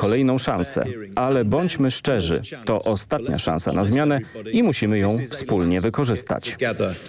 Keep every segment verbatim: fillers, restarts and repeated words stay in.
kolejną szansę. Ale bądźmy szczerzy, to ostatnia szansa na zmianę i musimy ją wspólnie wykorzystać.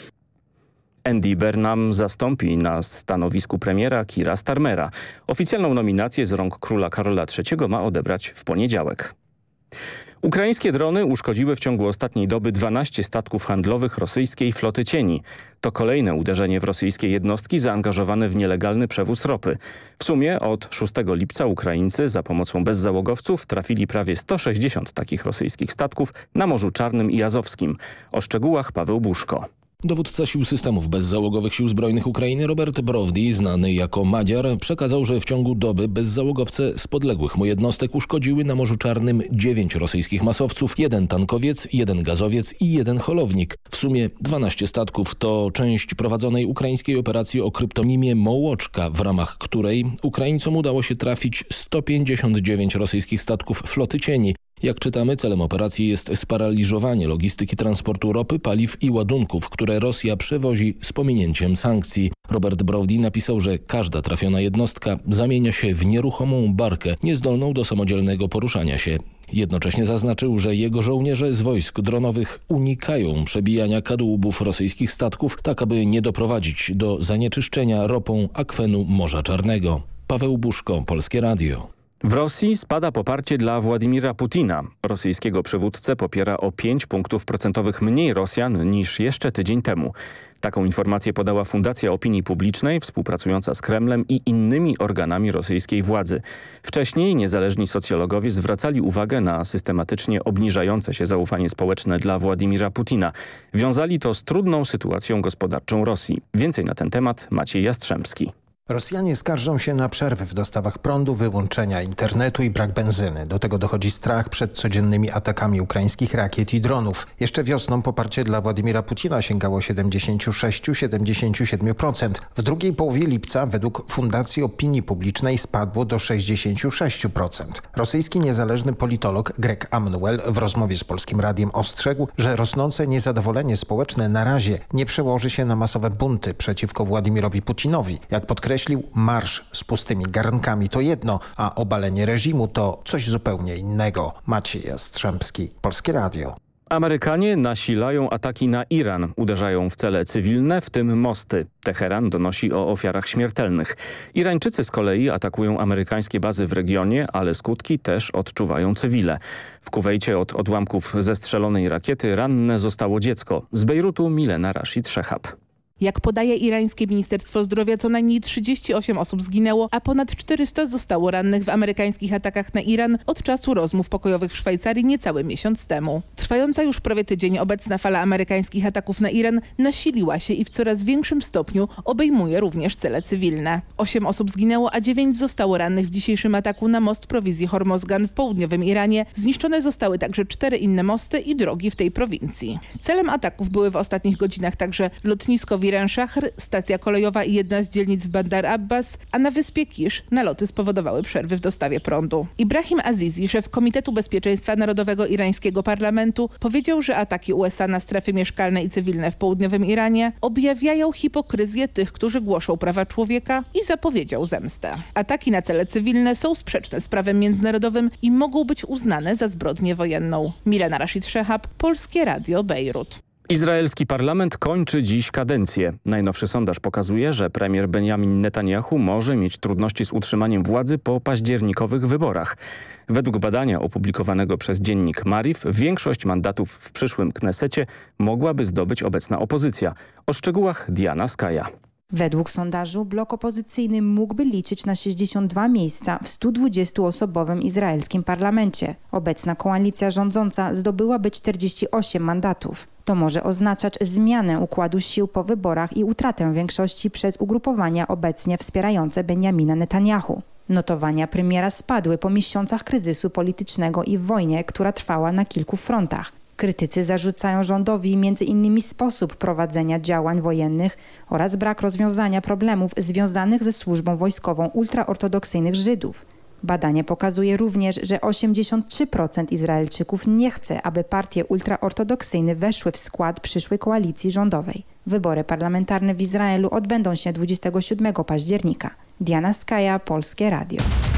Andy Burnham zastąpi na stanowisku premiera Keira Starmera. Oficjalną nominację z rąk króla Karola trzeciego ma odebrać w poniedziałek. Ukraińskie drony uszkodziły w ciągu ostatniej doby dwanaście statków handlowych rosyjskiej floty cieni. To kolejne uderzenie w rosyjskie jednostki zaangażowane w nielegalny przewóz ropy. W sumie od szóstego lipca Ukraińcy za pomocą bezzałogowców trafili prawie sto sześćdziesiąt takich rosyjskich statków na Morzu Czarnym i Azowskim. O szczegółach Paweł Buszko. Dowódca sił systemów bezzałogowych sił zbrojnych Ukrainy Robert Brovdi, znany jako Madziar, przekazał, że w ciągu doby bezzałogowce z podległych mu jednostek uszkodziły na Morzu Czarnym dziewięć rosyjskich masowców, jeden tankowiec, jeden gazowiec i jeden holownik. W sumie dwanaście statków to część prowadzonej ukraińskiej operacji o kryptonimie Mołoczka, w ramach której Ukraińcom udało się trafić sto pięćdziesiąt dziewięć rosyjskich statków floty cieni. Jak czytamy, celem operacji jest sparaliżowanie logistyki transportu ropy, paliw i ładunków, które Rosja przewozi z pominięciem sankcji. Robert Brovdi napisał, że każda trafiona jednostka zamienia się w nieruchomą barkę, niezdolną do samodzielnego poruszania się. Jednocześnie zaznaczył, że jego żołnierze z wojsk dronowych unikają przebijania kadłubów rosyjskich statków, tak aby nie doprowadzić do zanieczyszczenia ropą akwenu Morza Czarnego. Paweł Buszko, Polskie Radio. W Rosji spada poparcie dla Władimira Putina. Rosyjskiego przywódcę popiera o pięć punktów procentowych mniej Rosjan niż jeszcze tydzień temu. Taką informację podała Fundacja Opinii Publicznej współpracująca z Kremlem i innymi organami rosyjskiej władzy. Wcześniej niezależni socjologowie zwracali uwagę na systematycznie obniżające się zaufanie społeczne dla Władimira Putina. Wiązali to z trudną sytuacją gospodarczą Rosji. Więcej na ten temat Maciej Jastrzębski. Rosjanie skarżą się na przerwy w dostawach prądu, wyłączenia internetu i brak benzyny. Do tego dochodzi strach przed codziennymi atakami ukraińskich rakiet i dronów. Jeszcze wiosną poparcie dla Władimira Putina sięgało siedemdziesiąt sześć do siedemdziesięciu siedmiu procent. W drugiej połowie lipca według Fundacji Opinii Publicznej spadło do sześćdziesięciu sześciu procent. Rosyjski niezależny politolog Greg Amnuel w rozmowie z Polskim Radiem ostrzegł, że rosnące niezadowolenie społeczne na razie nie przełoży się na masowe bunty przeciwko Władimirowi Putinowi. Jak podkreślił, marsz z pustymi garnkami to jedno, a obalenie reżimu to coś zupełnie innego. Maciej Jastrzębski, Polskie Radio. Amerykanie nasilają ataki na Iran. Uderzają w cele cywilne, w tym mosty. Teheran donosi o ofiarach śmiertelnych. Irańczycy z kolei atakują amerykańskie bazy w regionie, ale skutki też odczuwają cywile. W Kuwejcie od odłamków zestrzelonej rakiety ranne zostało dziecko. Z Bejrutu Milena Rashid Szehab. Jak podaje irańskie Ministerstwo Zdrowia, co najmniej trzydzieści osiem osób zginęło, a ponad czterysta zostało rannych w amerykańskich atakach na Iran od czasu rozmów pokojowych w Szwajcarii niecały miesiąc temu. Trwająca już prawie tydzień obecna fala amerykańskich ataków na Iran nasiliła się i w coraz większym stopniu obejmuje również cele cywilne. Osiem osób zginęło, a dziewięć zostało rannych w dzisiejszym ataku na most prowizji Hormozgan w południowym Iranie. Zniszczone zostały także cztery inne mosty i drogi w tej prowincji. Celem ataków były w ostatnich godzinach także lotnisko w Iran Szachr, stacja kolejowa i jedna z dzielnic w Bandar Abbas, a na wyspie Kisz naloty spowodowały przerwy w dostawie prądu. Ibrahim Azizi, szef Komitetu Bezpieczeństwa Narodowego irańskiego parlamentu, powiedział, że ataki U S A na strefy mieszkalne i cywilne w południowym Iranie objawiają hipokryzję tych, którzy głoszą prawa człowieka, i zapowiedział zemstę. Ataki na cele cywilne są sprzeczne z prawem międzynarodowym i mogą być uznane za zbrodnię wojenną. Milena Rashid Szehab, Polskie Radio, Bejrut. Izraelski parlament kończy dziś kadencję. Najnowszy sondaż pokazuje, że premier Benjamin Netanyahu może mieć trudności z utrzymaniem władzy po październikowych wyborach. Według badania opublikowanego przez dziennik Mariv większość mandatów w przyszłym Knesecie mogłaby zdobyć obecna opozycja. O szczegółach Diana Skaja. Według sondażu blok opozycyjny mógłby liczyć na sześćdziesiąt dwa miejsca w stu dwudziestoosobowym izraelskim parlamencie. Obecna koalicja rządząca zdobyłaby czterdzieści osiem mandatów. To może oznaczać zmianę układu sił po wyborach i utratę większości przez ugrupowania obecnie wspierające Benjamina Netanyahu. Notowania premiera spadły po miesiącach kryzysu politycznego i wojnie, która trwała na kilku frontach. Krytycy zarzucają rządowi między innymi sposób prowadzenia działań wojennych oraz brak rozwiązania problemów związanych ze służbą wojskową ultraortodoksyjnych Żydów. Badanie pokazuje również, że osiemdziesiąt trzy procent Izraelczyków nie chce, aby partie ultraortodoksyjne weszły w skład przyszłej koalicji rządowej. Wybory parlamentarne w Izraelu odbędą się dwudziestego siódmego października. Diana Skaja, Polskie Radio.